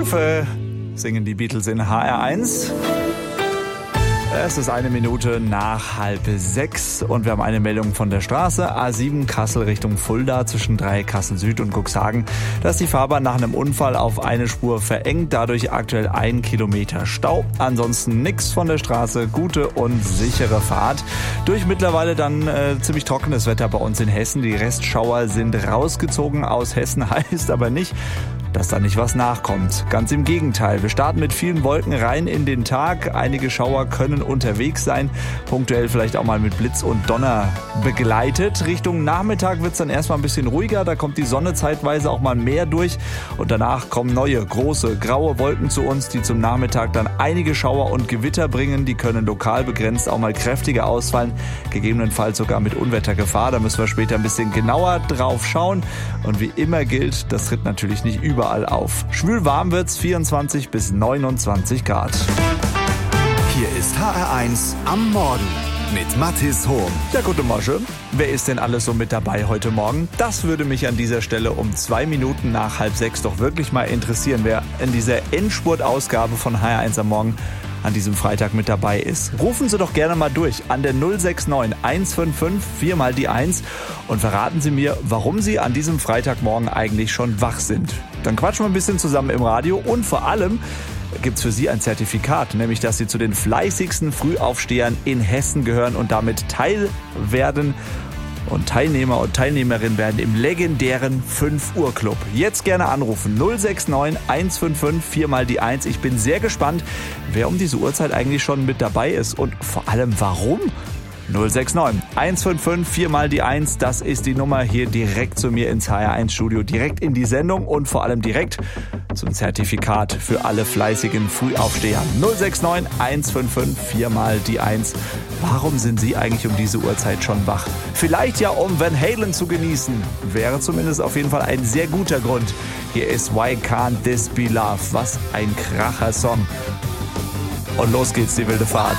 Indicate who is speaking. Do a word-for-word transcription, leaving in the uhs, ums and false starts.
Speaker 1: Hilfe, singen die Beatles in H R eins. Es ist eine Minute nach halb sechs und wir haben eine Meldung von der Straße A sieben Kassel Richtung Fulda zwischen Dreieck Kassel Süd und Cuxhagen. Da ist die Fahrbahn nach einem Unfall auf eine Spur verengt, dadurch aktuell ein Kilometer Stau. Ansonsten nix von der Straße, gute und sichere Fahrt. Durch mittlerweile dann äh, ziemlich trockenes Wetter bei uns in Hessen. Die Restschauer sind rausgezogen aus Hessen, heißt aber nicht, dass da nicht was nachkommt. Ganz im Gegenteil. Wir starten mit vielen Wolken rein in den Tag. Einige Schauer können unterwegs sein. Punktuell vielleicht auch mal mit Blitz und Donner begleitet. Richtung Nachmittag wird es dann erstmal ein bisschen ruhiger. Da kommt die Sonne zeitweise auch mal mehr durch. Und danach kommen neue, große, graue Wolken zu uns, die zum Nachmittag dann einige Schauer und Gewitter bringen. Die können lokal begrenzt auch mal kräftiger ausfallen. Gegebenenfalls sogar mit Unwettergefahr. Da müssen wir später ein bisschen genauer drauf schauen. Und wie immer gilt, das tritt natürlich nicht über überall auf. Schwül warm wird's, vierundzwanzig bis neunundzwanzig Grad.
Speaker 2: Hier ist H R eins am Morgen mit Mathis Hohm.
Speaker 1: Ja, gute Morgen. Wer ist denn alles so mit dabei heute Morgen? Das würde mich an dieser Stelle um zwei Minuten nach halb sechs doch wirklich mal interessieren, wer in dieser Endspurt-Ausgabe von H R eins am Morgen an diesem Freitag mit dabei ist. Rufen Sie doch gerne mal durch an der null sechs neun eins fünf fünf vier mal die eins und verraten Sie mir, warum Sie an diesem Freitagmorgen eigentlich schon wach sind. Dann quatschen wir ein bisschen zusammen im Radio und vor allem gibt's für Sie ein Zertifikat, nämlich dass Sie zu den fleißigsten Frühaufstehern in Hessen gehören und damit Teil werden und Teilnehmer und Teilnehmerinnen werden im legendären fünf Uhr Club. Jetzt gerne anrufen null sechs neun eins fünf fünf vier mal die eins. Ich bin sehr gespannt, wer um diese Uhrzeit eigentlich schon mit dabei ist und vor allem warum. null sechs neun eins fünf fünf vier mal die eins, das ist die Nummer hier direkt zu mir ins H R eins Studio, direkt in die Sendung und vor allem direkt zum Zertifikat für alle fleißigen Frühaufsteher. null sechs neun eins fünf fünf vier mal die eins. Warum sind Sie eigentlich um diese Uhrzeit schon wach? Vielleicht ja, um Van Halen zu genießen. Wäre zumindest auf jeden Fall ein sehr guter Grund. Hier ist Why Can't This Be Love? Was ein Kracher Song. Und los geht's, die wilde Fahrt.